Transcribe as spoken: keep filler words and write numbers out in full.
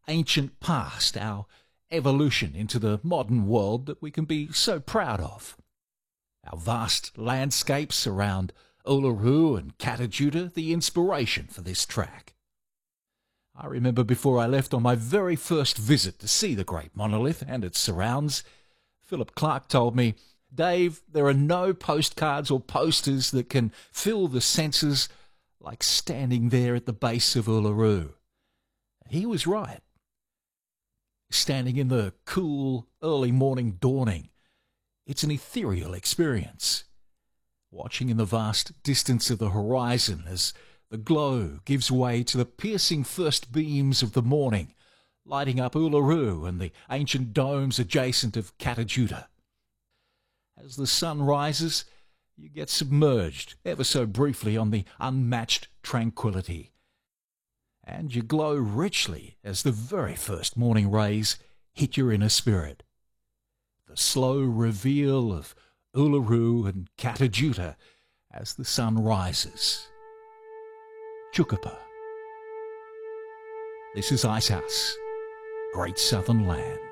ancient past, our evolution into the modern world that we can be so proud of. Our vast landscapes around Uluru and Katajuta, the inspiration for this track. I remember before I left on my very first visit to see the Great Monolith and its surrounds, Philip Clark told me, "Dave, there are no postcards or posters that can fill the senses like standing there at the base of Uluru." He was right. Standing in the cool, early morning dawning, it's an ethereal experience. Watching in the vast distance of the horizon as the glow gives way to the piercing first beams of the morning, lighting up Uluru and the ancient domes adjacent of Katajuta. As the sun rises, you get submerged ever so briefly on the unmatched tranquility, and you glow richly as the very first morning rays hit your inner spirit. The slow reveal of Uluru and Katajuta as the sun rises. Chukapa. This is Icehouse, Great Southern Land.